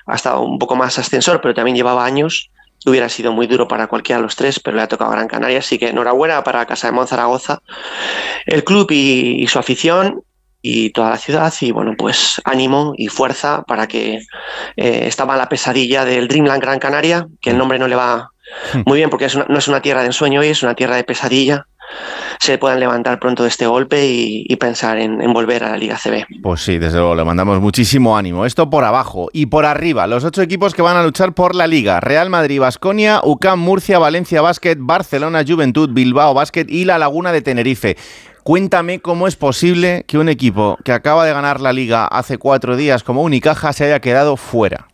ha estado un poco más ascensor, pero también llevaba años. Hubiera sido muy duro para cualquiera de los tres, pero le ha tocado a Gran Canaria, así que enhorabuena para Casa de Monzaragoza, el club y su afición y toda la ciudad, y bueno, pues ánimo y fuerza para que esta mala pesadilla del Dreamland Gran Canaria, que el nombre no le va muy bien porque no es una tierra de ensueño hoy, es una tierra de pesadilla, se puedan levantar pronto de este golpe y pensar en volver a la Liga CB. Pues sí, desde luego, le mandamos muchísimo ánimo. Esto por abajo y por arriba, los 8 equipos que van a luchar por la Liga: Real Madrid, Baskonia, UCAM Murcia, Valencia Basket, Barcelona Juventud, Bilbao Basket y La Laguna de Tenerife. Cuéntame cómo es posible que un equipo que acaba de ganar la Liga hace 4 días como Unicaja se haya quedado fuera.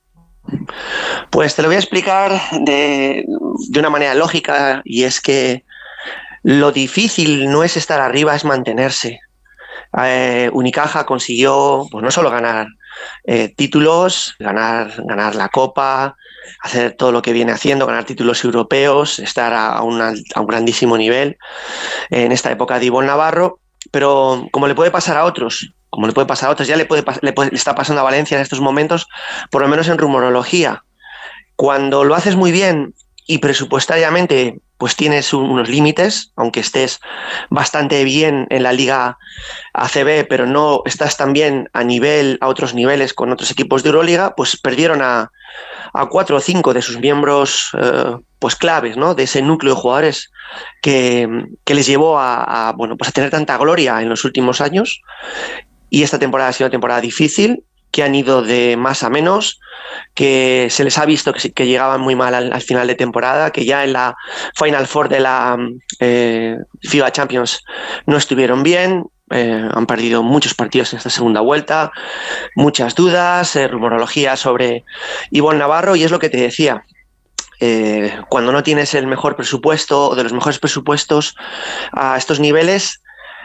Pues te lo voy a explicar de una manera lógica, y es que lo difícil no es estar arriba, es mantenerse. Unicaja consiguió pues no solo ganar títulos, ganar la Copa, hacer todo lo que viene haciendo, ganar títulos europeos, estar a un grandísimo nivel en esta época de Ivonne Navarro, pero como le puede pasar a otros, ya le está pasando a Valencia en estos momentos, por lo menos en rumorología. Cuando lo haces muy bien y presupuestariamente pues tienes unos límites, aunque estés bastante bien en la Liga ACB, pero no estás tan bien a otros niveles con otros equipos de Euroliga, pues perdieron a 4 o 5 de sus miembros pues claves, ¿no? De ese núcleo de jugadores que les llevó a tener tanta gloria en los últimos años. Y esta temporada ha sido una temporada difícil, que han ido de más a menos, que se les ha visto que llegaban muy mal al final de temporada, que ya en la Final Four de la FIBA Champions no estuvieron bien, han perdido muchos partidos en esta segunda vuelta, muchas dudas, rumorología sobre Ivonne Navarro, y es lo que te decía. Cuando no tienes el mejor presupuesto o de los mejores presupuestos a estos niveles,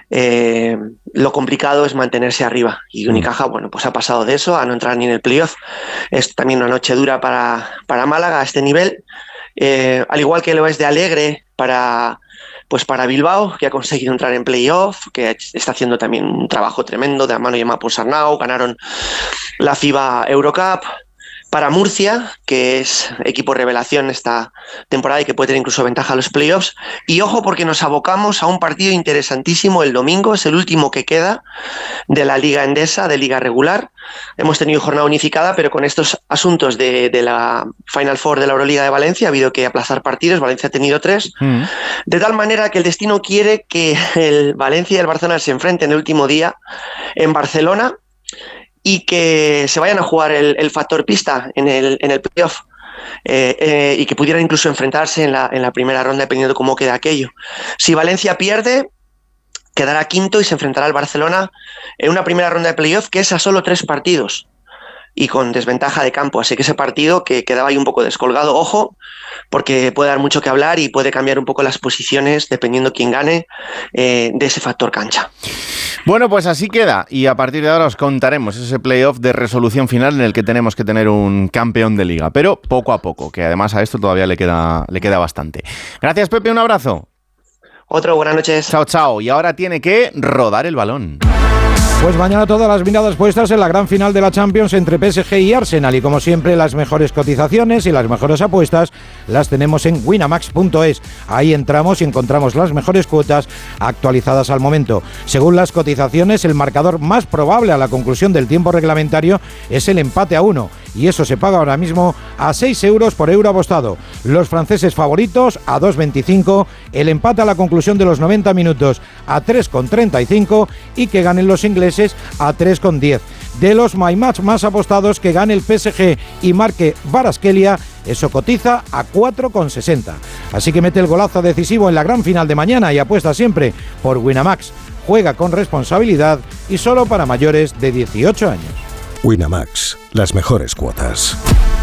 lo complicado es mantenerse arriba, y Unicaja pues ha pasado de eso a no entrar ni en el playoff. Es también una noche dura para Málaga a este nivel, al igual que lo es de alegre para Bilbao, que ha conseguido entrar en playoff, que está haciendo también un trabajo tremendo de la mano de Emma Ponsarnau, ganaron la FIBA Eurocup. Para Murcia, que es equipo revelación esta temporada y que puede tener incluso ventaja a los playoffs. Y ojo, porque nos abocamos a un partido interesantísimo el domingo, es el último que queda de la Liga Endesa, de Liga Regular. Hemos tenido jornada unificada, pero con estos asuntos de la Final Four de la Euroliga de Valencia ha habido que aplazar partidos. Valencia ha tenido 3, de tal manera que el destino quiere que el Valencia y el Barcelona se enfrenten el último día en Barcelona, y que se vayan a jugar el factor pista en el playoff, y que pudieran incluso enfrentarse en la primera ronda, dependiendo de cómo quede aquello. Si Valencia pierde, quedará quinto y se enfrentará al Barcelona en una primera ronda de playoff que es a solo 3 partidos y con desventaja de campo, así que ese partido que quedaba ahí un poco descolgado, ojo, porque puede dar mucho que hablar y puede cambiar un poco las posiciones dependiendo quién gane de ese factor cancha. Bueno, pues así queda, y a partir de ahora os contaremos ese playoff de resolución final en el que tenemos que tener un campeón de liga, pero poco a poco, que además a esto todavía le queda bastante. Gracias, Pepe, un abrazo. Otro, buenas noches. Chao, chao. Y ahora tiene que rodar el balón. Pues mañana todas las miradas puestas en la gran final de la Champions entre PSG y Arsenal, y como siempre las mejores cotizaciones y las mejores apuestas las tenemos en winamax.es. Ahí entramos y encontramos las mejores cuotas actualizadas al momento. Según las cotizaciones, el marcador más probable a la conclusión del tiempo reglamentario es el empate a 1, y eso se paga ahora mismo a 6 euros por euro apostado. Los franceses favoritos a 2,25, el empate a la conclusión de los 90 minutos a 3,35 y que ganen los ingleses a 3,10. De los My Match más apostados, que gane el PSG y marque Kvaratskhelia, eso cotiza a 4,60. Así que mete el golazo decisivo en la gran final de mañana y apuesta siempre por Winamax. Juega con responsabilidad y solo para mayores de 18 años. Winamax, las mejores cuotas.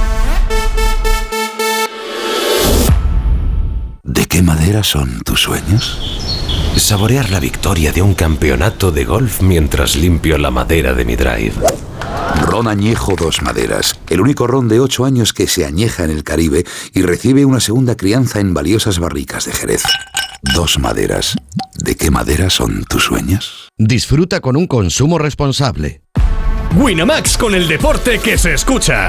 ¿De qué madera son tus sueños? Saborear la victoria de un campeonato de golf mientras limpio la madera de mi drive. Ron Añejo Dos Maderas, el único ron de 8 años que se añeja en el Caribe y recibe una segunda crianza en valiosas barricas de Jerez. Dos Maderas. ¿De qué madera son tus sueños? Disfruta con un consumo responsable. Winamax, con el deporte que se escucha.